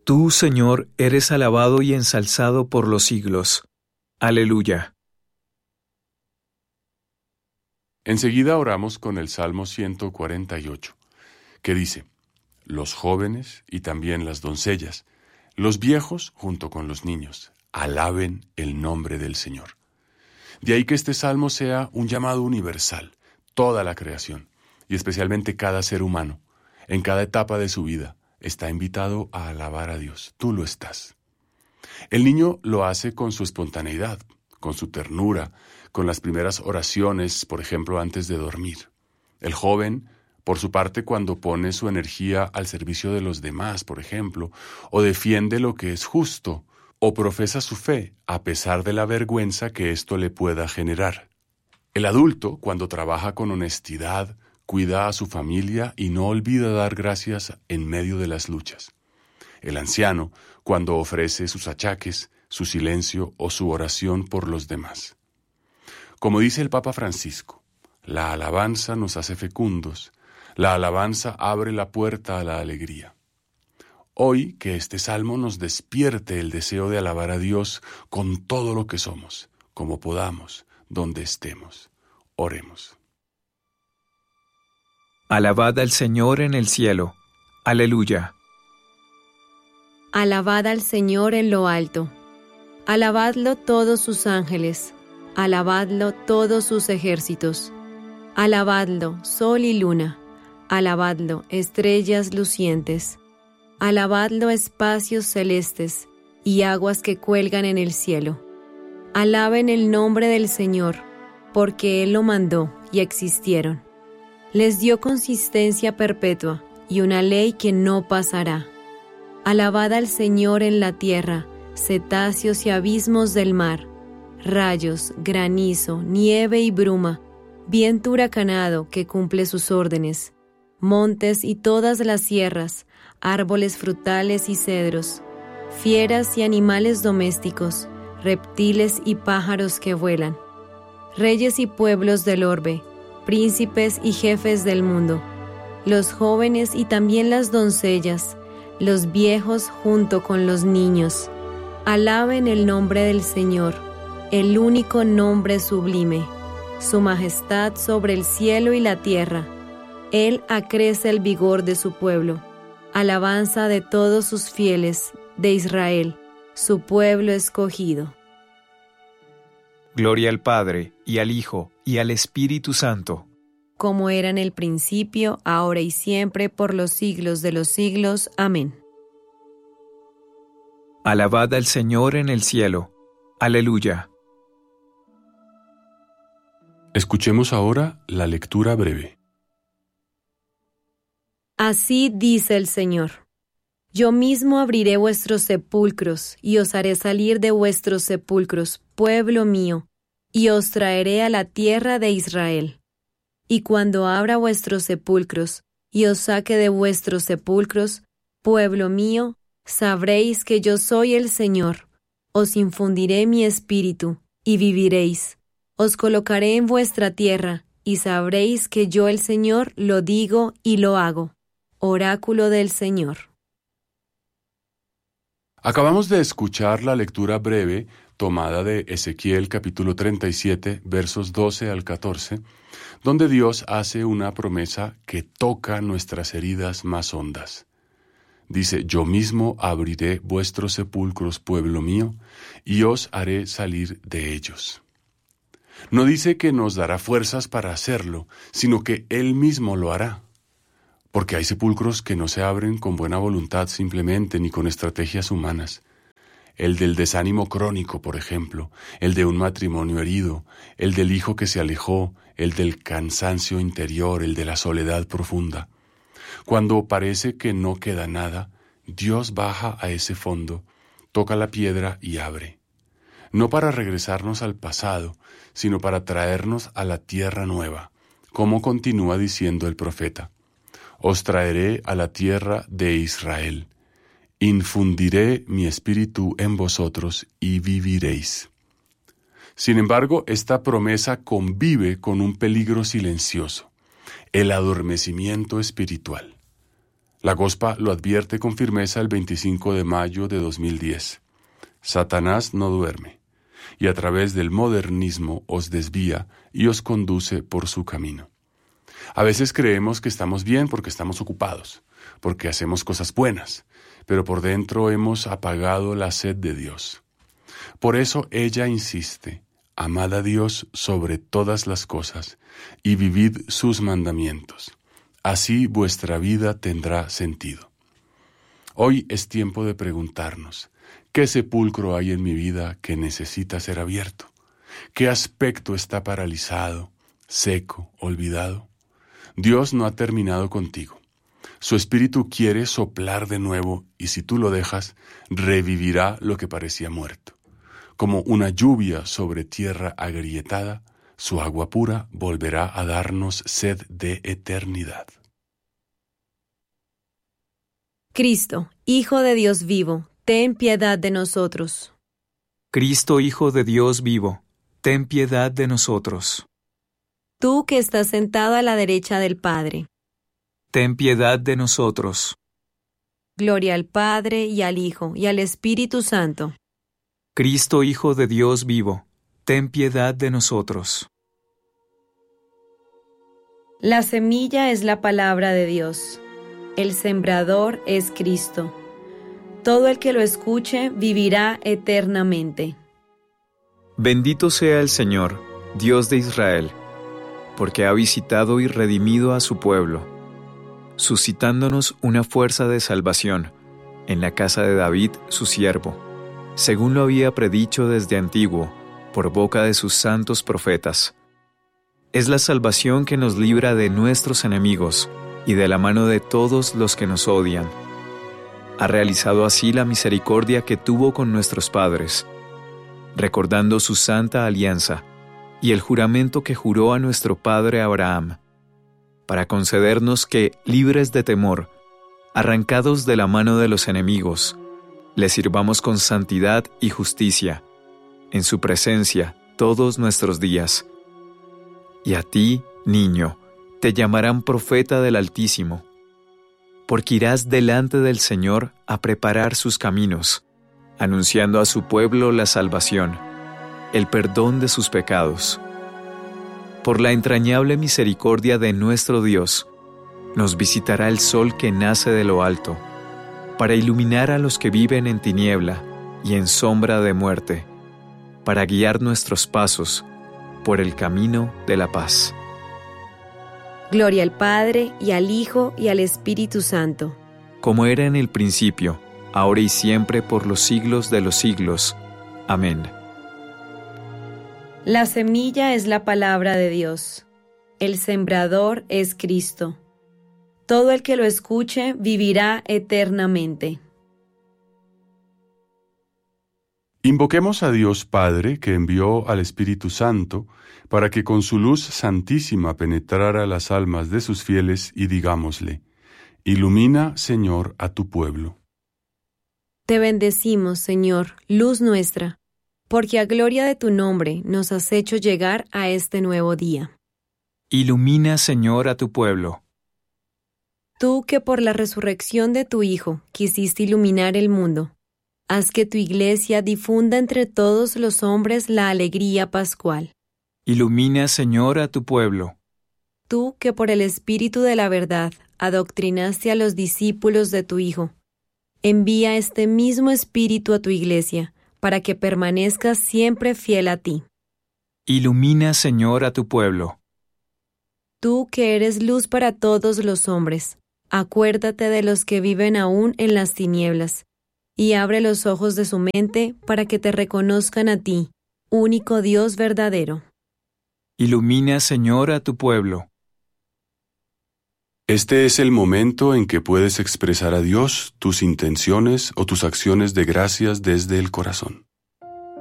Tú, Señor, eres alabado y ensalzado por los siglos. Aleluya. Enseguida oramos con el Salmo 148, que dice: los jóvenes y también las doncellas, los viejos junto con los niños, alaben el nombre del Señor. De ahí que este salmo sea un llamado universal, toda la creación, y especialmente cada ser humano, en cada etapa de su vida, está invitado a alabar a Dios. Tú lo estás. El niño lo hace con su espontaneidad, con su ternura, con las primeras oraciones, por ejemplo, antes de dormir. El joven, por su parte, cuando pone su energía al servicio de los demás, por ejemplo, o defiende lo que es justo, o profesa su fe, a pesar de la vergüenza que esto le pueda generar. El adulto, cuando trabaja con honestidad, cuida a su familia y no olvida dar gracias en medio de las luchas. El anciano, cuando ofrece sus achaques, su silencio o su oración por los demás. Como dice el Papa Francisco, la alabanza nos hace fecundos, la alabanza abre la puerta a la alegría. Hoy que este salmo nos despierte el deseo de alabar a Dios con todo lo que somos, como podamos, donde estemos. Oremos. Alabad al Señor en el cielo. Aleluya. Alabad al Señor en lo alto. Alabadlo todos sus ángeles. Alabadlo todos sus ejércitos. Alabadlo, sol y luna. Alabadlo, estrellas lucientes. Alabadlo, espacios celestes y aguas que cuelgan en el cielo. Alaben el nombre del Señor, porque Él lo mandó y existieron. Les dio consistencia perpetua y una ley que no pasará. Alabad al Señor en la tierra, cetáceos y abismos del mar, rayos, granizo, nieve y bruma, viento huracanado que cumple sus órdenes, montes y todas las sierras, árboles frutales y cedros, fieras y animales domésticos, reptiles y pájaros que vuelan, reyes y pueblos del orbe, príncipes y jefes del mundo, los jóvenes y también las doncellas, los viejos junto con los niños. Alaben el nombre del Señor, el único nombre sublime, su majestad sobre el cielo y la tierra. Él acrece el vigor de su pueblo, alabanza de todos sus fieles, de Israel, su pueblo escogido. Gloria al Padre, y al Hijo, y al Espíritu Santo. Como era en el principio, ahora y siempre, por los siglos de los siglos. Amén. Alabad al Señor en el cielo. Aleluya. Escuchemos ahora la lectura breve. Así dice el Señor: yo mismo abriré vuestros sepulcros, y os haré salir de vuestros sepulcros, pueblo mío, y os traeré a la tierra de Israel. Y cuando abra vuestros sepulcros, y os saque de vuestros sepulcros, pueblo mío, sabréis que yo soy el Señor. Os infundiré mi espíritu, y viviréis. Os colocaré en vuestra tierra, y sabréis que yo el Señor lo digo y lo hago. Oráculo del Señor. Acabamos de escuchar la lectura breve tomada de Ezequiel capítulo 37, versos 12 al 14, donde Dios hace una promesa que toca nuestras heridas más hondas. Dice: yo mismo abriré vuestros sepulcros, pueblo mío, y os haré salir de ellos. No dice que nos dará fuerzas para hacerlo, sino que Él mismo lo hará. Porque hay sepulcros que no se abren con buena voluntad simplemente, ni con estrategias humanas. El del desánimo crónico, por ejemplo, el de un matrimonio herido, el del hijo que se alejó, el del cansancio interior, el de la soledad profunda. Cuando parece que no queda nada, Dios baja a ese fondo, toca la piedra y abre. No para regresarnos al pasado, sino para traernos a la tierra nueva, como continúa diciendo el profeta: os traeré a la tierra de Israel, infundiré mi espíritu en vosotros y viviréis. Sin embargo, esta promesa convive con un peligro silencioso: el adormecimiento espiritual. La Gospa lo advierte con firmeza el 25 de mayo de 2010. Satanás no duerme, y a través del modernismo os desvía y os conduce por su camino. A veces creemos que estamos bien porque estamos ocupados, porque hacemos cosas buenas, pero por dentro hemos apagado la sed de Dios. Por eso ella insiste: amad a Dios sobre todas las cosas y vivid sus mandamientos. Así vuestra vida tendrá sentido. Hoy es tiempo de preguntarnos: ¿qué sepulcro hay en mi vida que necesita ser abierto? ¿Qué aspecto está paralizado, seco, olvidado? Dios no ha terminado contigo. Su Espíritu quiere soplar de nuevo y si tú lo dejas, revivirá lo que parecía muerto. Como una lluvia sobre tierra agrietada, su agua pura volverá a darnos sed de eternidad. Cristo, Hijo de Dios vivo, ten piedad de nosotros. Cristo, Hijo de Dios vivo, ten piedad de nosotros. Tú que estás sentado a la derecha del Padre. Ten piedad de nosotros. Gloria al Padre, y al Hijo, y al Espíritu Santo. Cristo, Hijo de Dios vivo, ten piedad de nosotros. La semilla es la palabra de Dios. El sembrador es Cristo. Todo el que lo escuche vivirá eternamente. Bendito sea el Señor, Dios de Israel, porque ha visitado y redimido a su pueblo, suscitándonos una fuerza de salvación en la casa de David, su siervo, según lo había predicho desde antiguo, por boca de sus santos profetas. Es la salvación que nos libra de nuestros enemigos y de la mano de todos los que nos odian. Ha realizado así la misericordia que tuvo con nuestros padres, recordando su santa alianza y el juramento que juró a nuestro padre Abraham, para concedernos que, libres de temor, arrancados de la mano de los enemigos, le sirvamos con santidad y justicia, en su presencia todos nuestros días. Y a ti, niño, te llamarán profeta del Altísimo, porque irás delante del Señor a preparar sus caminos, anunciando a su pueblo la salvación, el perdón de sus pecados. Por la entrañable misericordia de nuestro Dios, nos visitará el sol que nace de lo alto, para iluminar a los que viven en tiniebla y en sombra de muerte, para guiar nuestros pasos por el camino de la paz. Gloria al Padre, y al Hijo, y al Espíritu Santo. Como era en el principio, ahora y siempre, por los siglos de los siglos. Amén. La semilla es la palabra de Dios. El sembrador es Cristo. Todo el que lo escuche vivirá eternamente. Invoquemos a Dios Padre, que envió al Espíritu Santo, para que con su luz santísima penetrara las almas de sus fieles, y digámosle: ilumina, Señor, a tu pueblo. Te bendecimos, Señor, luz nuestra, porque a gloria de tu nombre nos has hecho llegar a este nuevo día. Ilumina, Señor, a tu pueblo. Tú que por la resurrección de tu Hijo quisiste iluminar el mundo, haz que tu Iglesia difunda entre todos los hombres la alegría pascual. Ilumina, Señor, a tu pueblo. Tú que por el Espíritu de la verdad adoctrinaste a los discípulos de tu Hijo, envía este mismo Espíritu a tu Iglesia, para que permanezca siempre fiel a ti. Ilumina, Señor, a tu pueblo. Tú que eres luz para todos los hombres, acuérdate de los que viven aún en las tinieblas, y abre los ojos de su mente para que te reconozcan a ti, único Dios verdadero. Ilumina, Señor, a tu pueblo. Este es el momento en que puedes expresar a Dios tus intenciones o tus acciones de gracias desde el corazón.